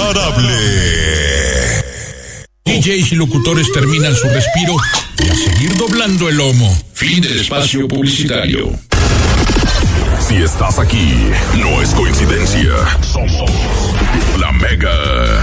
imparable. DJs y locutores terminan su respiro y a seguir doblando el lomo. Fin del espacio publicitario. Si estás aquí, no es coincidencia. Somos la Mega.